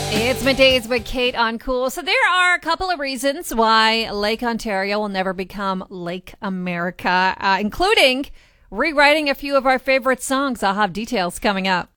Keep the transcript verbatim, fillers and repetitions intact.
It's middays with Kate on Cool. So there are a couple of reasons why Lake Ontario will never become Lake America, uh, including rewriting a few of our favorite songs. I'll have details coming up.